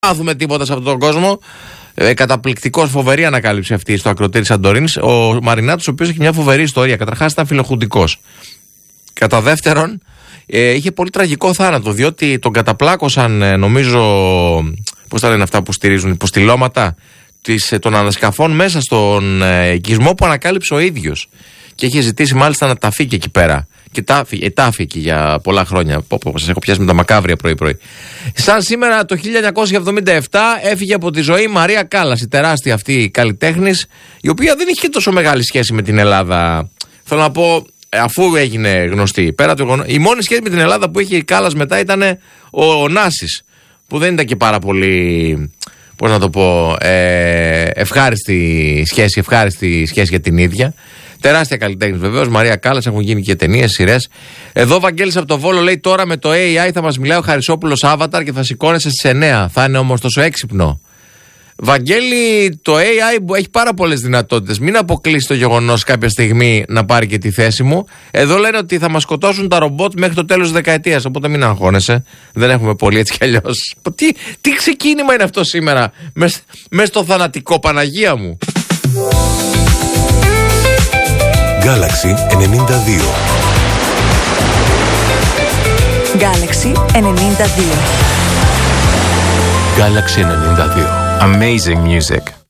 μάθουμε τίποτα σε αυτόν τον κόσμο. Καταπληκτικός, φοβερή ανακάλυψη αυτή στο ακροτήρι Σαντορίνης. Ο Μαρινάτος, ο οποίος έχει μια φοβερή ιστορία. Καταρχάς ήταν φιλοχουντικός. Κατά δεύτερον, είχε πολύ τραγικό θάνατο, διότι τον καταπλάκωσαν, νομίζω, πώς τα λένε αυτά που στηρίζουν, υποστηλώματα των ανασκαφών μέσα στον οικισμό που ανακάλυψε ο ίδιος. Και είχε ζητήσει μάλιστα να τα φύγει εκεί πέρα. Και τα φύγει για πολλά χρόνια. Σας έχω πιάσει με τα μακάβρια πρωί-πρωί. Σαν σήμερα το 1977 έφυγε από τη ζωή η Μαρία Κάλλας, η τεράστια αυτή καλλιτέχνης, η οποία δεν είχε και τόσο μεγάλη σχέση με την Ελλάδα. Θέλω να πω, αφού έγινε γνωστή. Η μόνη σχέση με την Ελλάδα που είχε η Κάλλας μετά ήταν ο Νάσης, που δεν ήταν και πάρα πολύ, πώς να το πω, ευχάριστη σχέση για την ίδια. Τεράστια καλλιτέχνης βεβαίως, Μαρία Κάλλας, έχουν γίνει και ταινίες, σειρές. Εδώ Βαγγέλης από το Βόλο λέει: τώρα με το AI θα μας μιλάει ο Χαρισόπουλος Avatar και θα σηκώνεσαι στις 9. Θα είναι όμως τόσο έξυπνο. Βαγγέλη, το AI έχει πάρα πολλές δυνατότητες. Μην αποκλείσει το γεγονός κάποια στιγμή να πάρει και τη θέση μου. Εδώ λένε ότι θα μας σκοτώσουν τα ρομπότ μέχρι το τέλος της δεκαετίας. Οπότε μην αγχώνεσαι. Δεν έχουμε πολύ έτσι κι αλλιώς. Τι ξεκίνημα είναι αυτό σήμερα, μες στο θανατικό, Παναγία μου. Galaxy 92. Galaxy 92. Galaxy 92. Amazing music.